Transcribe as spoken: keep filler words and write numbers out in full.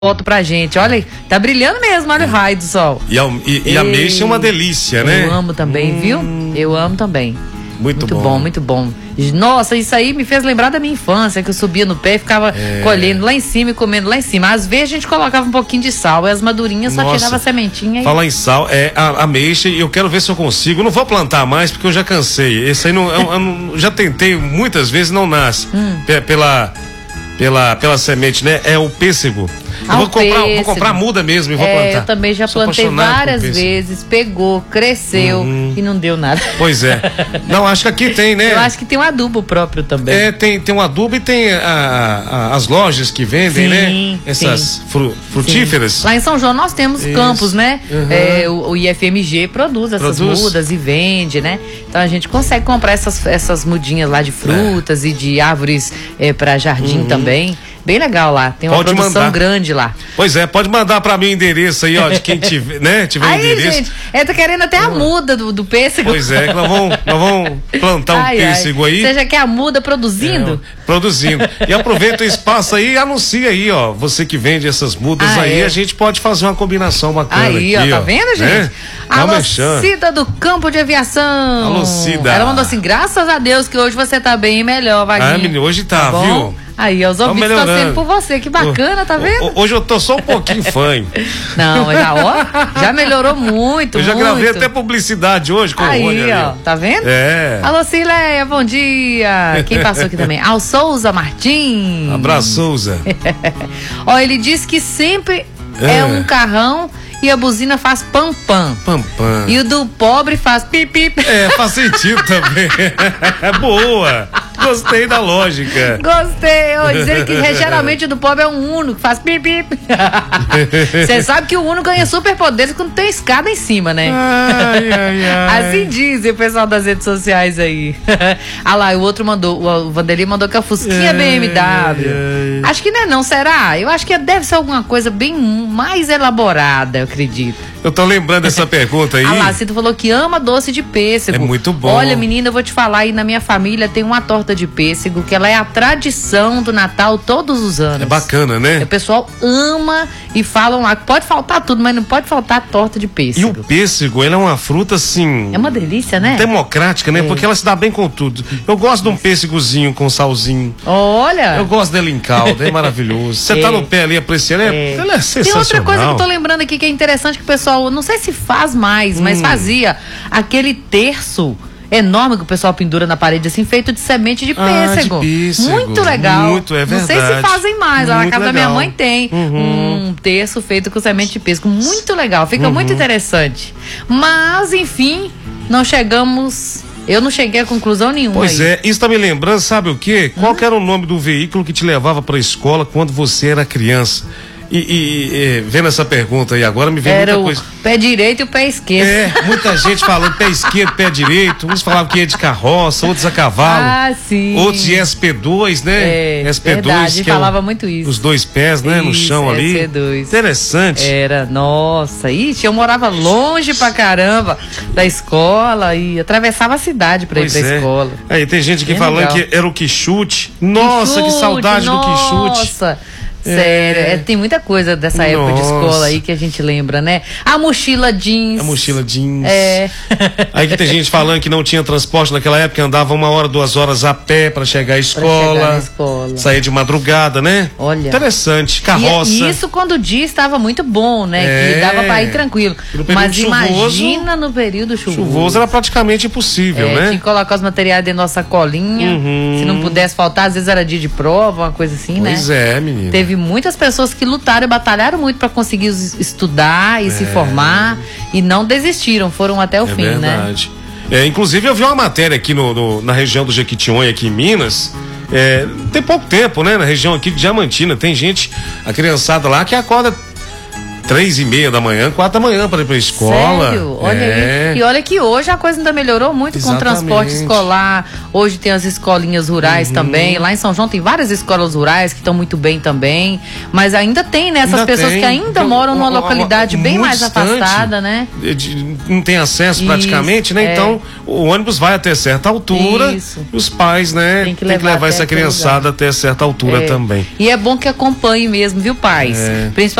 Foto pra gente, olha, tá brilhando mesmo, olha o raio do sol. E a, e, e a ameixa é uma delícia, né? Eu amo também, hum. viu? Eu amo também. Muito, muito bom. bom, muito bom. Nossa, isso aí me fez lembrar da minha infância, que eu subia no pé e ficava é. colhendo lá em cima e comendo lá em cima. Às vezes a gente colocava um pouquinho de sal, e as madurinhas só tirava a sementinha. E... Falar em sal, é a ameixa, e eu quero ver se eu consigo. Não vou plantar mais porque eu já cansei. Esse aí não, eu, eu já tentei muitas vezes, não nasce. Hum. Pela, pela, pela semente, né? É o pêssego. Eu vou comprar, vou comprar muda mesmo e vou é, plantar. Eu também já Sou plantei várias vezes, pegou, cresceu uhum. e não deu nada. Pois é. Não, acho que aqui tem, né? Eu acho que tem um adubo próprio também. É, tem, tem um adubo e tem a, a, as lojas que vendem, sim, né? Essas fru, frutíferas. Sim. Lá em São João nós temos Isso. campos, né? Uhum. É, o, o I F M G produz essas produz. mudas e vende, né? Então a gente consegue comprar essas, essas mudinhas lá de frutas é. e de árvores é, para jardim uhum. também. Bem legal lá, tem uma pode produção mandar. grande lá. Pois é, pode mandar pra mim o endereço aí, ó, de quem tiver, né, tiver aí, endereço. Gente, é, tá querendo até a muda do, do pêssego. Pois é, nós vamos, nós vamos plantar um ai, pêssego ai. aí. Você já quer a muda produzindo? É, produzindo. E aproveita o espaço aí e anuncia aí, ó, você que vende essas mudas ah, aí, é. a gente pode fazer uma combinação bacana aí, aqui, ó, tá ó, vendo, gente? Né? Alô, Cida do Campo de Aviação. Alô, Cida. Ela mandou assim, graças a Deus que hoje você tá bem melhor, Vaguinho. Ah, menino, hoje tá, tá viu? Aí, os ouvintes estão sendo por você, que bacana, tá vendo? Hoje eu tô só um pouquinho fã. Não, mas já, ó, já melhorou muito, Eu já muito. gravei até publicidade hoje com aí, o Rony. Aí, ó, tá vendo? É. Alô, Cileia, bom dia. Quem passou aqui também? Al Souza Martins. Abraço, Souza. Ó, ele diz que sempre é, é um carrão e a buzina faz pam-pam. Pam-pam. E o do pobre faz pip-pip. É, faz sentido também. É boa. Gostei da lógica. Gostei. Eu dizer que geralmente o do pobre é um Uno que faz pip-pip. Você sabe que o Uno ganha superpoderes quando tem escada em cima, né? Ai, ai, ai. Assim dizem o pessoal das redes sociais aí. Ah lá, o outro mandou, o Vanderlei mandou que é a Fusquinha ai, B M W. Ai. Acho que não é não, será? Eu acho que deve ser alguma coisa bem mais elaborada, eu acredito. Eu tô lembrando dessa pergunta aí. Ah lá, Cito falou que ama doce de pêssego. É muito bom. Olha, menina, eu vou te falar aí, na minha família tem uma torta de pêssego, que ela é a tradição do Natal todos os anos. É bacana, né? O pessoal ama e falam lá que pode faltar tudo, mas não pode faltar a torta de pêssego. E o pêssego, ele é uma fruta assim... É uma delícia, né? Democrática, né? É. Porque ela se dá bem com tudo. Eu gosto de um pêssegozinho com salzinho. Olha! Eu gosto dele em calda, é maravilhoso. Você é. tá no pé ali apreciando, é. Ela é sensacional. Tem outra coisa que eu tô lembrando aqui que é interessante, que o pessoal, não sei se faz mais, mas hum. fazia aquele terço enorme que o pessoal pendura na parede, assim, feito de semente de pêssego. Ah, de pêssego. Muito legal. Muito, é verdade. Não sei se fazem mais. Lá na casa legal. da minha mãe tem uhum. um terço feito com semente de pêssego. Muito legal, fica uhum. muito interessante. Mas, enfim, não chegamos... Eu não cheguei a conclusão nenhuma. Pois aí. é, isso tá me lembrando, sabe o quê? Qual hum? que era o nome do veículo que te levava pra escola quando você era criança? E, e, e vendo essa pergunta aí agora, me veio Era muita o coisa. Pé direito e o pé esquerdo. É, muita gente falando pé esquerdo, pé direito. Uns falavam que ia de carroça, outros a cavalo. Ah, sim. Outros de S P dois, né? É, S P dois, verdade, que é falava o, muito isso. Os dois pés, né? Isso, no chão ali. S P dois. Interessante. Era, nossa. Ixi, eu morava longe pra caramba da escola e atravessava a cidade pra pois ir pra é. escola. Aí tem gente aqui Bem falando legal. que era o quichute. Nossa, que, que saudade nossa. do quichute. Nossa. Sério, é. É, tem muita coisa dessa Nossa. época de escola aí que a gente lembra, né? A mochila jeans. A mochila jeans. É. Aí que tem gente falando que não tinha transporte naquela época, andava uma hora, duas horas a pé pra chegar à escola. Pra chegar na escola. Saía de madrugada, né? Olha. Interessante. Carroça. E isso quando o dia estava muito bom, né? É. Que dava pra ir tranquilo. Mas chuvoso, imagina no período chuvoso. Chuvoso era praticamente impossível, é, né? Tinha que colocar os materiais dentro da sacolinha. Uhum. Se não pudesse faltar, às vezes era dia de prova, uma coisa assim, pois né? Pois é, menina. Teve muitas pessoas que lutaram e batalharam muito para conseguir estudar e é. se formar e não desistiram, foram até o é fim, verdade. né? É, inclusive eu vi uma matéria aqui no, no, na região do Jequitinhonha, aqui em Minas, é, tem pouco tempo, né? Na região aqui de Diamantina, tem gente, a criançada lá que acorda três e meia da manhã, quatro da manhã para ir para a escola. Sério? Olha é. aí. E olha que hoje a coisa ainda melhorou muito. Exatamente. Com o transporte escolar. Hoje tem as escolinhas rurais uhum. também. Lá em São João tem várias escolas rurais que estão muito bem também. Mas ainda tem, né? Essas ainda pessoas tem. que ainda então, moram numa localidade bem mais distante, afastada, né? De, não tem acesso praticamente, Isso, né? É. Então o ônibus vai até certa altura. Isso. E os pais, né? Tem que levar, tem que levar essa criançada lugar. até certa altura é. também. E é bom que acompanhe mesmo, viu, pais? É. Principalmente